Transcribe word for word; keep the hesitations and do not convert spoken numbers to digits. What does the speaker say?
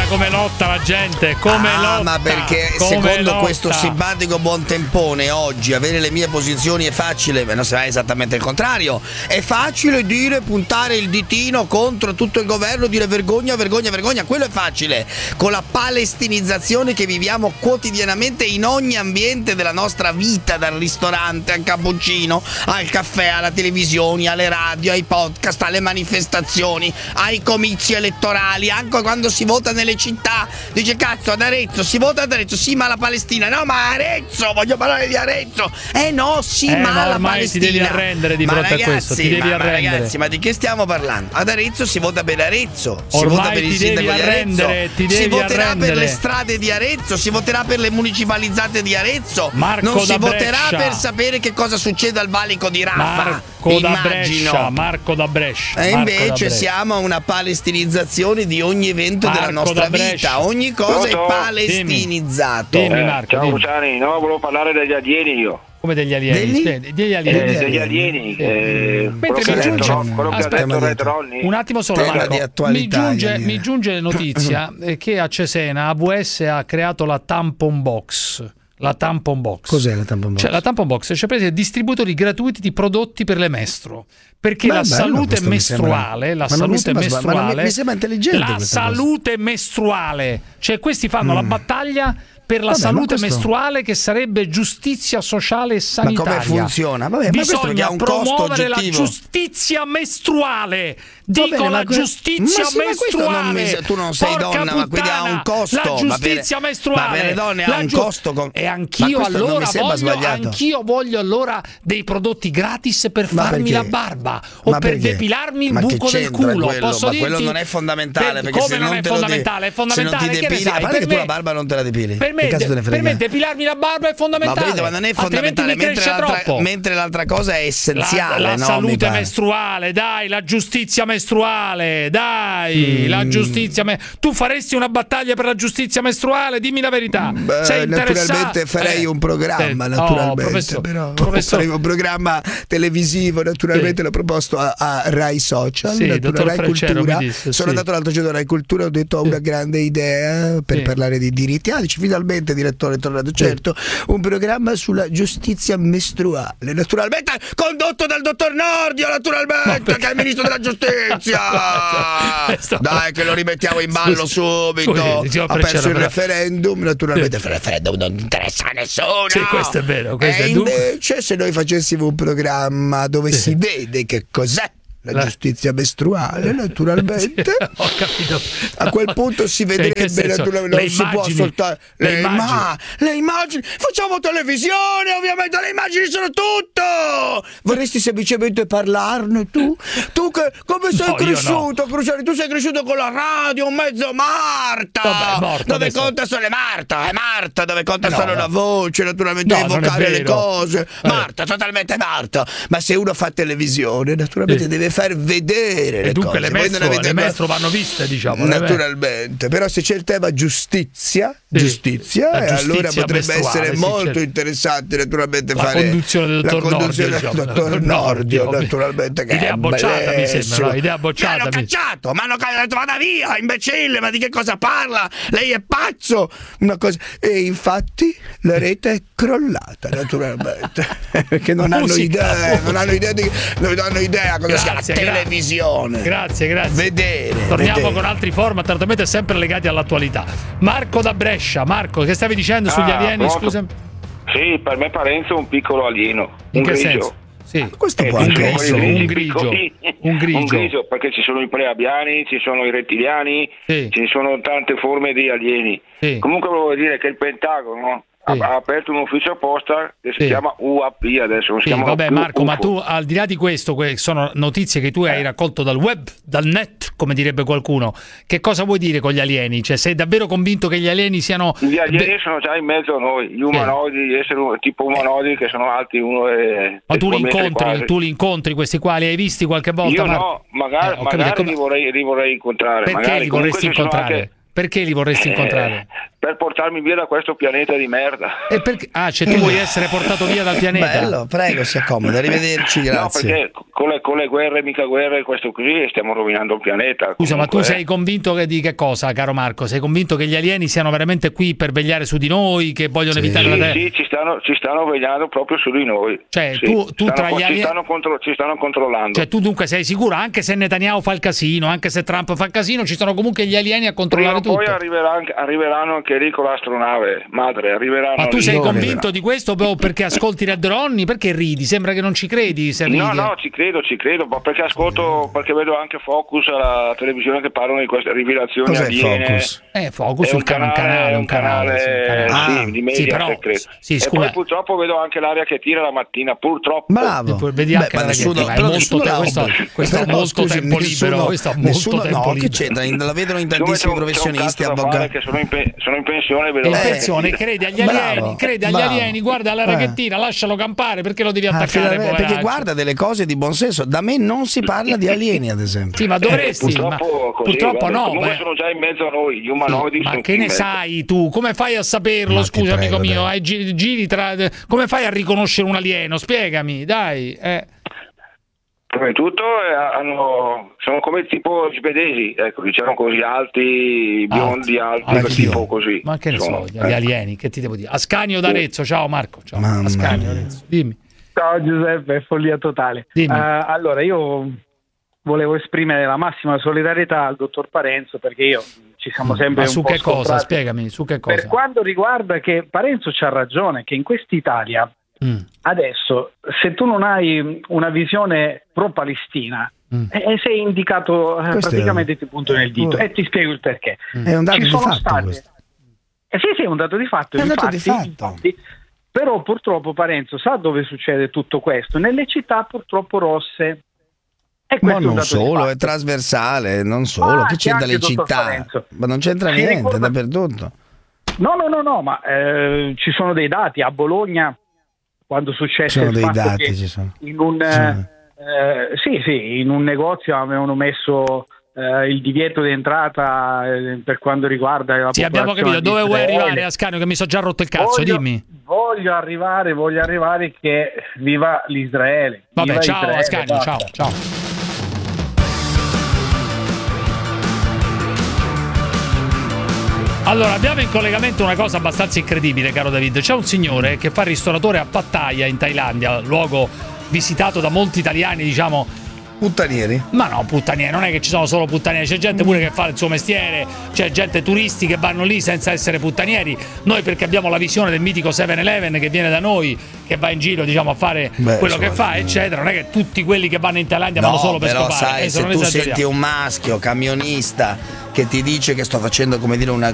come lotta la gente, come ah, lotta. Ma perché come secondo lotta. questo simpatico buontempone oggi avere le mie posizioni è facile, ma non sarà esattamente il contrario. È facile dire, puntare il ditino contro tutto il governo, dire vergogna, vergogna, vergogna. Quello è facile. Con la palestinizzazione che viviamo quotidianamente in ogni ambiente della nostra vita, dal ristorante al cappuccino, al caffè, alla televisione, alle radio, ai podcast, alle manifestazioni, ai comizi elettorali, anche quando si vota nelle città. Dice cazzo ad Arezzo, si vota ad Arezzo, sì ma la Palestina, no ma Arezzo, voglio parlare di Arezzo. Eh no, sì eh, ma, ma la ormai Palestina. ti devi arrendere di ma fronte ragazzi, a questo, ti devi ma, arrendere. Ma ragazzi, ma di che stiamo parlando? Ad Arezzo si vota per Arezzo, si ormai vota per il ti sindaco devi di arrendere, Arezzo, ti devi si voterà arrendere. per le strade di Arezzo, si voterà per le municipalizzate di Arezzo. Marco non si da voterà Brescia. per sapere che cosa succede al valico di Rafah. Marco da immagino. Brescia, Marco da Brescia. E Marco invece da Brescia. siamo a una palestinizzazione di ogni evento Marco della nostra da Brescia. vita, ogni cosa Pronto? è palestinizzato. Dimmi, dimmi Eh, Marco. ciao dimmi. Cruciani, no, volevo parlare degli alieni io. Come degli alieni? Degli? Sì, degli alieni. Eh, Degli degli alieni. alieni. Eh, quello Mentre che mi ha detto, giunge- Ron- quello che ha aspetta, detto ma Red Ronnie. Un attimo solo, Tema Marco. di attualità, mi, giunge, Iani. mi giunge notizia eh, che a Cesena A V S ha creato la tampon box. La tampon box. Cos'è la tampon box? Cioè, la tampon box, cioè prese distributori gratuiti di prodotti per le mestro. Perché Beh, la bello, salute questo mi mestruale, sembra- la ma non mi salute sembra sba- ma non mi- mestruale, mi sembra intelligente la questa cosa. salute mestruale, cioè questi fanno la battaglia per la Vabbè, ma salute questo- mestruale, che sarebbe giustizia sociale e Ma sanitaria. come funziona? Vabbè, ma questo che Bisogna ha un costo promuovere la oggettivo. giustizia mestruale. Va Dico bene, la ma que- giustizia ma sì, ma questo non mi- mestruale. tu non sei Porca donna, ma quindi ha un puttana, costo. La Ma per- giustizia mestruale. ma per le donne ha La un giu- costo con- E ma anch'io questo non mi allora sembra voglio, sbagliato. anch'io voglio allora dei prodotti gratis per Ma farmi perché? la barba o Ma per perché? depilarmi il Ma che buco del c'entra culo. quello? Posso Ma dirti? quello non è fondamentale, Per- perché come se non non è te lo de- fondamentale? È se non ti fondamentale. Che ne depili- sai? a parte Per che tu me- la barba non te la depili. Per me, Che cazzo te ne per frega? me depilarmi la barba è Ma, fondamentale. vedo, ma non è Altrimenti fondamentale, mi mentre cresce l'altra, troppo. mentre l'altra cosa è essenziale. La, la no, mi salute pare. mestruale, dai, la giustizia mestruale, dai, Mm. la giustizia. Me- tu faresti una battaglia per la giustizia mestruale? Dimmi la verità. Beh, Sei interessato? naturalmente farei Eh, un programma, eh, naturalmente, oh, professor- però professor- farei un programma televisivo, naturalmente Sì. l'ho proposto a, a Rai Social, Sì, natura- dottor Rai Freccero, Cultura. mi disse, Sono sì. andato l'altro giorno a Rai Cultura, ho detto ho una grande idea per Sì. parlare di diritti. Ah, dici, finalmente direttore è tornato, certo, un programma sulla giustizia mestruale, naturalmente condotto dal dottor Nordio, naturalmente, che è il ministro della giustizia. Dai che lo rimettiamo in ballo Scusi, subito. scusi, signor Ha perso Freccero, il però- referendum, naturalmente il referendum non interessa a nessuno. Sì, questo è vero, questo e è dunque- invece se noi facessimo un programma dove si vede che cos'è la, La- giustizia mestruale, naturalmente Sì, ho capito. a quel punto si Cioè, in che vedrebbe senso? naturalmente, Le non si può immagini- soltanto le le, immagini. ma- le immagini, facciamo televisione, ovviamente le immagini sono tutto. Vorresti semplicemente parlarne tu? Tu che come sei No, io cresciuto, Cruciani? Tu sei cresciuto con la radio, un mezzo Marta. Vabbè, morta dove adesso. conta solo è Marta, è Marta, dove conta No, solo no. la voce, naturalmente No, non è evocare le vero. cose. Eh. Marta, totalmente Marta. Ma se uno fa televisione, naturalmente Sì. deve far vedere E le dunque cose. le Voi non mestro, avete le mai- mestro vanno viste, diciamo. le me- Naturalmente, però se c'è il tema giustizia, Sì. giustizia, La e allora giustizia potrebbe mestruale, essere sì, molto certo. interessante naturalmente La fare conduzione del la dottor conduzione Nordio, del diciamo, dottor dottor Nordio, Nordio, naturalmente, che idea è bocciata, mi bellissimo. sembra, no? Idea bocciata, Mi hanno mi- cacciato, mi hanno cacciato, vada via, imbecille, ma di che cosa parla? Lei è pazzo, una cosa. E infatti la rete è crollata, naturalmente, perché non hanno Musica, idea, non hanno idea di non hanno idea cosa sia la Grazie, gra- televisione. Grazie, grazie. Vedere. Torniamo vedere. con altri format, certamente sempre legati all'attualità. Marco da Brescia, Marco, che stavi dicendo sugli Ah, alieni? pronto? Scusa. Sì, per me Parenzo è un piccolo alieno. In un che grigio. senso? Sì. Questo Eh, può ci anche sono essere. quelli un grigi grigio, piccoli. un grigio. Un grigio, perché ci sono i preabiani, ci sono i rettiliani, Sì. ci sono tante forme di alieni. Sì. Comunque volevo dire che il Pentagono ha, Sì. ha aperto un ufficio apposta che si Sì. chiama U A P adesso, non si Sì, chiama vabbè più Marco, U F O. ma tu al di là di questo, que- sono notizie che tu hai raccolto dal web, dal net, come direbbe qualcuno. Che cosa vuoi dire con gli alieni? Cioè, sei davvero convinto che gli alieni siano... Gli alieni Beh, sono già in mezzo a noi, gli umanoidi, gli esseri um- tipo umanoidi che sono alti uno e... ma tu li e due metri incontri, quasi. tu li incontri questi qua? Li hai visti qualche volta? Io Marco? no, magari, Eh, ho capito, magari come- li, vorrei, li vorrei incontrare. Perché magari. li Comunque vorresti ci sono incontrare? anche- Perché li vorresti Eh, incontrare? per portarmi via da questo pianeta di merda. E perché? Ah, cioè tu vuoi essere portato via dal pianeta? Bello, prego, si accomodi, arrivederci, grazie. No, perché con le, con le guerre, mica guerre, questo così, stiamo rovinando il pianeta. Scusa, comunque. ma tu sei convinto che, di che cosa, caro Marco? Sei convinto che gli alieni siano veramente qui per vegliare su di noi, che vogliono Sì. evitare Sì, la Terra? sì, ci stanno, ci stanno vegliando proprio su di noi. Cioè, Sì, tu- tu stanno- tra gli ci, alieni- stanno contro- ci stanno controllando. Cioè tu dunque sei sicuro, anche se Netanyahu fa il casino, anche se Trump fa il casino, ci sono comunque gli alieni a Prima controllare o poi tutto? arriverà anche- arriveranno anche lì con l'astronave, madre, arriveranno Ma tu lì. sei Dove? convinto di questo o perché ascolti Red Ronnie? Perché ridi? Sembra che non ci credi se ridi. No, no, ci credo, ci credo, ma perché ascolto, perché vedo anche Focus alla televisione che parlano di queste rivelazioni Cos'è aliene. Focus? Eh, Focus È sul un canale, canale, un canale, sì, un canale. Ah, sì, di sì, media, però- credo. sì, e scusa. poi purtroppo vedo anche l'aria che tira la mattina, purtroppo. Bravo. Poi vedi anche ma la nessuno, ragazza, però è molto nessuno te- l'ha questo- obbligato. questo è Però, molto scusi, tempo nessuno- libero, questo è molto nessuno- tempo no, che libero. c'entra? In- La vedono in Siccome tantissimi c'è un- c'è un professionisti, cazzo da fare, avvocati. che sono in, pe- sono in pensione, E vedo in l'aria che pensione, tira. credi agli Bravo, alieni, credi agli bravo. alieni, guarda l'aria Eh. che tira, lascialo campare, perché lo devi Ah, attaccare, finalmente, perché poveraccio? guarda delle cose di buon senso. Da me non si parla di alieni, ad esempio. Sì, ma dovresti, ma Purtroppo, così, purtroppo guarda, no. comunque beh. sono già in mezzo a noi, gli umanoidi Ma sono che qui ne in mezzo. sai tu? Come fai a saperlo? Ma ti Scusa, prego, amico mio, dai. hai gi- giri tra. Come fai a riconoscere un alieno? Spiegami, dai. Eh. Prima di tutto eh, hanno, sono come tipo svedesi, ecco, diciamo così, alti, biondi, alti, Alti. quel tipo così. Ma che ne sono, so, gli eh. alieni, che ti devo dire? Ascanio d'Arezzo, ciao Marco. Ciao. Mamma Ascanio mia. d'Arezzo, dimmi. Ciao Giuseppe, follia totale. Dimmi. Eh, allora, io volevo esprimere la massima solidarietà al dottor Parenzo, perché io ci siamo sempre Ma un su po' che cosa? scontrati. Spiegami, su che cosa? Per quanto riguarda che Parenzo c'ha ragione, che in quest'Italia Mm. adesso, se tu non hai una visione pro-Palestina, Mm. eh, sei indicato eh, Questo è- praticamente ti punto nel dito. Oh. E ti spiego il perché. È un dato Ci di sono fatto state- questo. Eh sì, sì, è un dato di fatto. È un dato di infatti, fatto. infatti. Però purtroppo Parenzo sa dove succede tutto questo? Nelle città purtroppo rosse. E Ma questo è un non dato di solo, fatto. è trasversale, non solo. Ah, che c'è anche, dalle dottor città? Parenzo. Ma non c'entra Si niente, ricorda- è dappertutto. No, no, no, no, ma eh, ci sono dei dati. A Bologna, quando successe Ci sono il dei fatto dati, che ci sono. in un, Ci sono. eh, sì, sì, in un negozio avevano messo eh, il divieto di entrata eh, per quanto riguarda la Sì, abbiamo popolazione capito. Dove di vuoi Israele. arrivare, Ascanio? Che mi sono già rotto il cazzo, voglio, dimmi. Voglio arrivare, voglio arrivare che viva l'Israele. Vabbè, Viva ciao Israele, Ascanio, basta. ciao, ciao. Allora, abbiamo in collegamento una cosa abbastanza incredibile, caro David. C'è un signore che fa il ristoratore a Pattaya in Thailandia, luogo visitato da molti italiani, diciamo. Puttanieri? Ma no, puttanieri, non è che ci sono solo puttanieri, c'è gente pure che fa il suo mestiere, c'è gente turisti che vanno lì senza essere puttanieri. Noi perché abbiamo la visione del mitico seven eleven che viene da noi, che va in giro, diciamo, a fare Beh, quello che insomma, fa, eccetera. Non è che tutti quelli che vanno in Thailandia vanno No, solo per però scopare. sai, Eh, se non tu esageriamo. senti un maschio camionista che ti dice che sto facendo, come dire, una